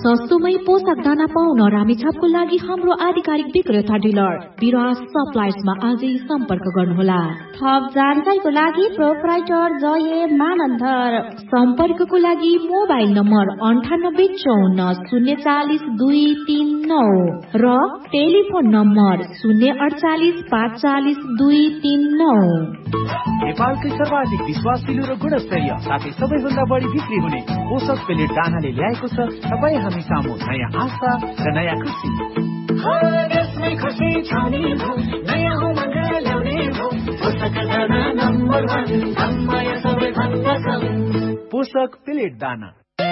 सस्तोमै पोषक दाना पाउन रामेछापको लागि हाम्रो आधिकारिक विक्रेता डिलर विराज सप्लाइजमा आजै सम्पर्क गर्नुहोला। थप जानकारीको लागि प्रोप्राइटर जय मानन्धर। सम्पर्कको लागि मोबाइल नम्बर 9854 र टेलिफोन नम्बर 048540239। नेपालकै सर्वाधिक विश्वासिलो र गुणस्तरीय साथै सबैभन्दा बढी बिक्री हुने पोषक पेलेट दानाले ल्याएको छ तपाईँ हामी सामु नयाँ आशा र नयाँ खुसी। पोषक पेलेट दाना।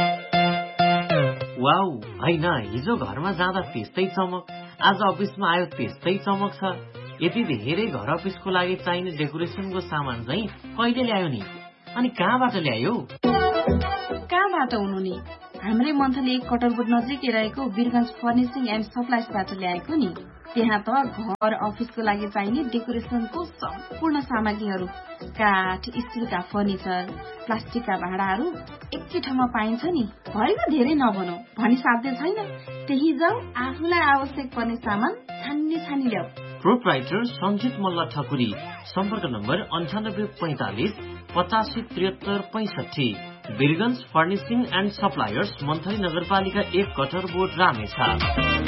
वाउ, होइन हिजो घरमा जाँदा त्यस्तै चमक, आज अफिसमा आयो त्यस्तै चमक छ। यति धेरै घर अफिसको लागि चाहिने डेकोरेसनको सामान चाहिँ कहिले ल्यायो नि? अनि कहाँबाट ल्यायो? कहाँबाट हुनु नि? हाम्रै मन्थली कटरबोट नजिकै रहेको वीरगञ्ज फर्निसिङ एन्ड सप्लाइजबाट ल्याएको नि। त्यहाँ त घर अफिसको लागि चाहिने डेकोरेसनको सम्पूर्ण सामग्रीहरू, काठ, स्टिलका फर्निचर, प्लास्टिकका भाँडाहरू एकै ठाउँमा पाइन्छ नि। भएको धेरै नभनौ भनी साध्य छैन। त्यही जाऊ, आफूलाई आवश्यक पर्ने सामान छानी ल्याऊ। प्रोप्राइटर सञ्जित मल्ल ठकुरी। सम्पर्क number 9845 8573 65। Birgunj furnishing and suppliers, monthly नगरपालिका 1, कटरबोट, रामेछाप।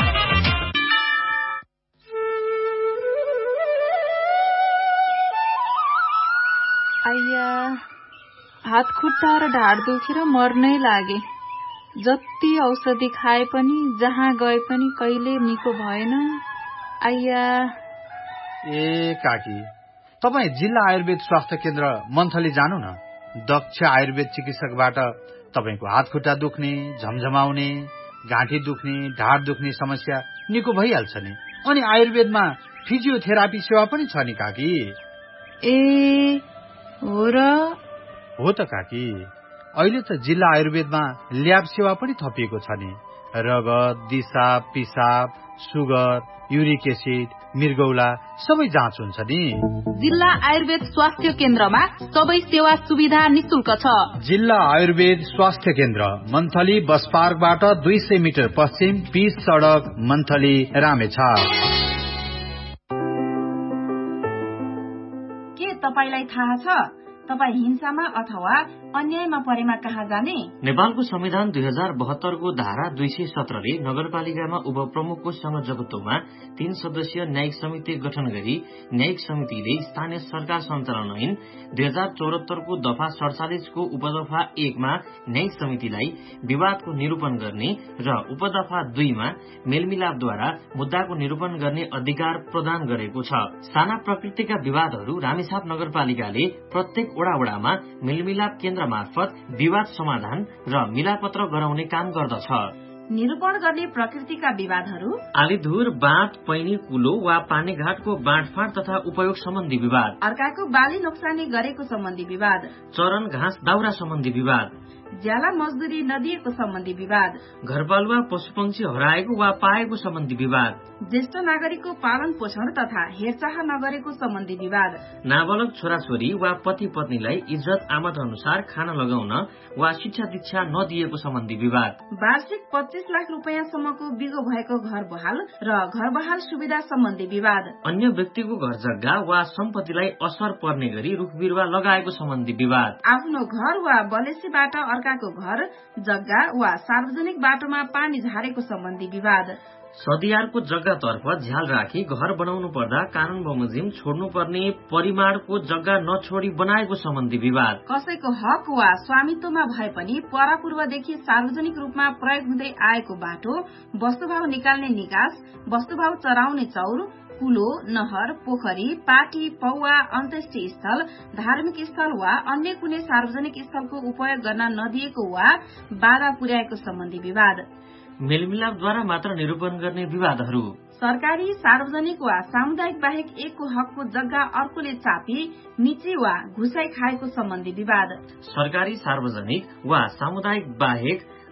आइया, हात खुट्टा र ढाड दुखेर मर्नै लागे। जति औषधि खाए पनि, जहाँ गए पनि कहिले निको भएन। आइया। ए काकी, तपाईँ जिल्ला आयुर्वेद स्वास्थ्य केन्द्र मन्थली जानु न। दक्ष आयुर्वेद चिकित्सकबाट तपाईँको हात खुट्टा दुख्ने, झमझमाउने, घाँटी दुख्ने, ढाड दुख्ने समस्या निको भइहाल्छ नि। अनि आयुर्वेदमा फिजियोथेरापी सेवा पनि छ नि काकी। ए हो र? हो त काकी, अहिले त जिल्ला आयुर्वेदमा ल्याब सेवा पनि थपिएको छ नि। रगत, दिशा, पिसाब, सुगर, युरिक एसिड, मृगौला सबै जाँच हुन्छ नि। जिल्ला आयुर्वेद स्वास्थ्य केन्द्रमा सबै सेवा सुविधा निशुल्क छ। जिल्ला आयुर्वेद स्वास्थ्य केन्द्र मन्थली बस पार्कबाट 200 मिटर पश्चिम, पिच सडक, मन्थली, रामेछाप। के तपाईलाई थाहा छ तपाईँ हिंसामा अथवा अन्यायमा परेमा कहाँ जाने? नेपालको संविधान 2072 को धारा 217 ले नगरपालिकामा उपप्रमुखको संयोजकत्वमा 3 सदस्यीय न्यायिक समिति गठन गरी न्यायिक समितिले स्थानीय सरकार सञ्चालन ऐन 2074 को दफा 47 को उपदफा 1 मा न्यायिक समितिलाई विवादको निरूपण गर्ने र उपदफा 2 मा मेलमिलापद्वारा मुद्दाको निरूपण गर्ने अधिकार प्रदान गरेको छ। साना प्रकृतिका विवादहरू रामेछाप नगरपालिकाले प्रत्येक वडामा मेलमिलाप केन्द्र मार्फत विवाद समाधान र मिलापत्र गराउने काम गर्दछ। निरूपण गर्ने प्रकृतिका विवादहरू आलीधुर, बाँध, पैनी, कुलो वा पानीघाटको बाँडफाँड तथा उपयोग सम्बन्धी विवाद, अर्काको बाली नोक्सानी गरेको सम्बन्धी विवाद, चरन घाँस दाउरा सम्बन्धी विवाद, ज्याला मजदुरी नदिएको सम्बन्धी विवाद, घरपालुवा पशुपक्षी हराएको वा पाएको सम्बन्धी विवाद, ज्येष्ठ नागरिकको पालन पोषण तथा हेरचाह नगरेको सम्बन्धी विवाद, नाबालक छोराछोरी वा पति पत्नीलाई इज्जत आमद अनुसार खाना लगाउन वा शिक्षा दीक्षा नदिएको सम्बन्धी विवाद, वार्षिक 25 लाख रुपियाँसम्मको बिगो भएको घर बहाल र घर बहाल सुविधा सम्बन्धी विवाद, अन्य व्यक्तिको घर जग्गा वा सम्पत्तिलाई असर पर्ने गरी रुख बिरुवा लगाएको सम्बन्धी विवाद, आफ्नो घर वा बलेसीबाट अर्काको घर जग्गा वा सार्वजनिक बाटोमा पानी झारेको सम्बन्धी विवाद, सदियारको जग्गातर्फ झ्याल राखी घर बनाउनु पर्दा कानून बमोजिम छोड्नुपर्ने परिमाणको जग्गा नछोडी बनाएको सम्बन्धी विवाद, कसैको हक वा स्वामित्वमा भए पनि परापूर्वदेखि सार्वजनिक रूपमा प्रयोग हुँदै आएको बाटो, वस्तुभाव निकाल्ने निकास, वस्तुभाव चराउने चौर, कुलो, नहर, पोखरी, पाटी, पौवा, अन्त्येष्टि स्थल, धार्मिक स्थल वा अन्य कुनै सार्वजनिक स्थलको उपयोग गर्न नदिएको वा बाधा पुर्याएको सम्बन्धी विवाद, मेलमिलापद्वारा मात्र निरूपण गर्ने विवादहरू, सरकारी, सार्वजनिक वा सामुदायिक बाहेक एकको हकको जग्गा अर्कोले चापी, मिची वा घुसाई खाएको सम्बन्धी विवाद, सरकारी, सार्वजनिक वा सामुदायिक बाहेक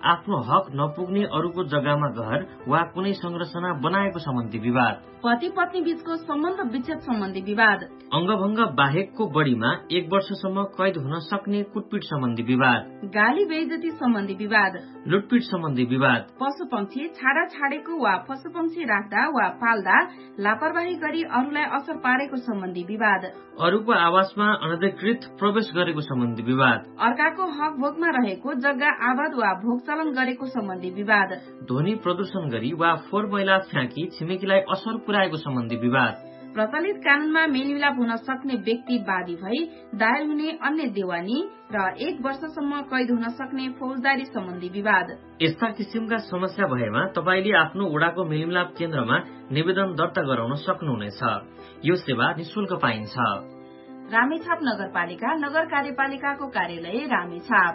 आफ्नो हक नपुग्ने अरूको जग्गामा घर वा कुनै संरचना बनाएको सम्बन्धी विवाद, पति पत्नी बीचको सम्बन्ध विच्छेद सम्बन्धी विवाद, अंगभंग बाहेकको बढ़ीमा 1 वर्षसम्म कैद हुन सक्ने कुटपिट सम्बन्धी विवाद, गाली बेइज्जती सम्बन्धी विवाद, लुटपिट सम्बन्धी विवाद, पशु पंक्षी छाडा छाडेको वा पशु पंक्षी राख्दा वा पाल्दा लापरवाही गरी अरूलाई असर पारेको सम्बन्धी विवाद, अरूको आवासमा अनधिकृत प्रवेश गरेको सम्बन्धी विवाद, अर्काको हक भोगमा रहेको जग्गा आबाद वा भोगचलन गरेको सम्बन्धी विवाद, ध्वनि प्रदूषण गरी वा फोहोर मैला फ्याँकी छिमेकीलाई असर पुर्याएको सम्बन्धी विवाद, प्रचलित कानूनमा मेलमिलाप हुन सक्ने व्यक्ति वादी भई दायर हुने अन्य देवानी र 1 वर्षसम्म कैद हुन सक्ने फौजदारी सम्बन्धी विवाद। यस्ता किसिमका समस्या भएमा तपाईले आफ्नो वडाको मेलमिलाप केन्द्रमा निवेदन दर्ता गराउन सक्नुहुनेछ। यो सेवा निशुल्क पाइन्छ। रामेछाप नगरपालिका नगर कार्यपालिकाको कार्यालय रामेछाप।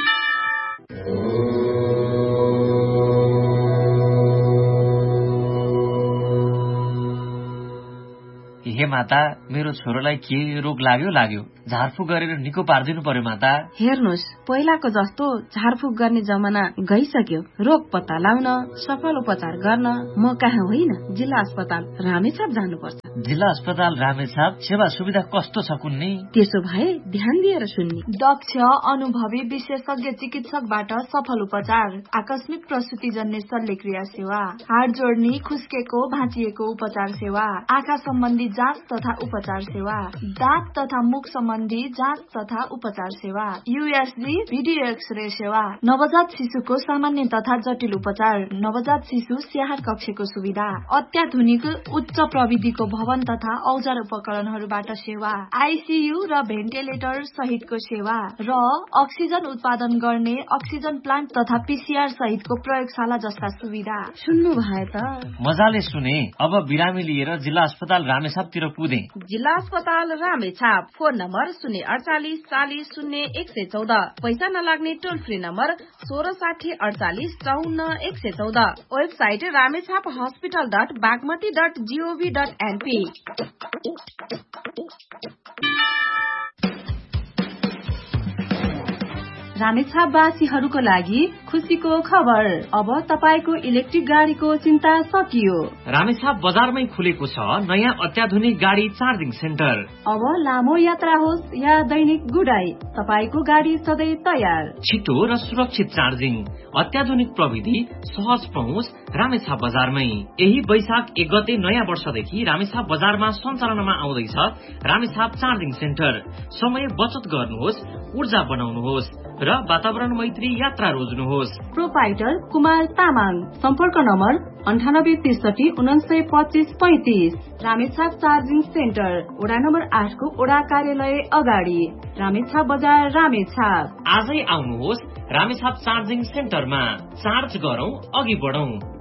हे माता, मेरो छोरोलाई के रोग लाग्यो झारफुक गरेर निको पारिदिनु पर्यो माता। हेर्नुहोस्, पहिलाको जस्तो झारफुक गर्ने जमाना गइसक्यो। रोग पत्ता लगाउन, सफल उपचार गर्न म कहाँ होइन, जिल्ला अस्पताल रामेछाप जानुपर्छ। जिल्ला अस्पताल रामेछाप सेवा सुविधा कस्तो छ कुन्नी? त्यसो भए ध्यान दिएर सुन्नी। दक्ष अनुभवी विशेषज्ञ चिकित्सकबाट सफल उपचार, आकस्मिक प्रसुति जन्य शल्यक्रिया सेवा, हाड जोड्नी, खुस्केको भाँचिएको उपचार सेवा, आँखा सम्बन्धी जाँच तथा उपचार सेवा, दाँत तथा मुख सम्बन्धी जाँच तथा उपचार सेवा, यूएसजी भिडियो एक्सरे सेवा, नवजात शिशुको सामान्य तथा जटिल उपचार, नवजात शिशु स्याहार कक्षको सुविधा, अत्याधुनिक उच्च प्रविधिको भवन तथा औजार उपकरणहरूबाट सेवा, आईसीयू र भेन्टिलेटर सहितको सेवा र अक्सिजन उत्पादन गर्ने अक्सिजन प्लान्ट तथा पीसीआर सहितको प्रयोगशाला जस्ता सुविधा। सुन्नु भए त? मजाले सुने। अब बिरामी लिएर जिल्ला अस्पताल रामेछापतिर पुगे। जिल्ला अस्पताल रामेछाप। Phone number 048 40 0 114। पैसा नलाग्ने टोल free number 1660 48 54 114। Website Ramechhap hospital.bagmati.gov.np। रामेछापवासीहरूको लागि खुसीको खबर, अब तपाईको इलेक्ट्रिक गाडीको चिन्ता सकियो। रामेछाप बजारमै खुलेको छ नयाँ अत्याधुनिक गाडी चार्जिङ सेन्टर। अब लामो यात्रा होस् या दैनिक गुडाई, तपाईको गाडी सधैँ तयार। छिटो र सुरक्षित चार्जिङ, अत्याधुनिक प्रविधि, सहज पहुँच रामेछाप बजारमै। यही वैशाख 1 गते नयाँ वर्षदेखि रामेछाप बजारमा सञ्चालनमा आउँदैछ रामेछाप चार्जिङ सेन्टर। समय बचत गर्नुहोस्, ऊर्जा बनाउनुहोस् र वातावरण मैत्री यात्रा रोज्नुहोस्। प्रोपाइटर कुमार तामाङ। सम्पर्क नम्बर 9863 4925 35। रामेछाप चार्जिङ सेन्टर, वडा नम्बर 8 को वडा कार्यालय अगाडि, रामेछाप बजार रामेछाप। आजै आउनुहोस् रामेछाप चार्जिङ सेन्टरमा। चार्ज गरौं, अघि बढौं।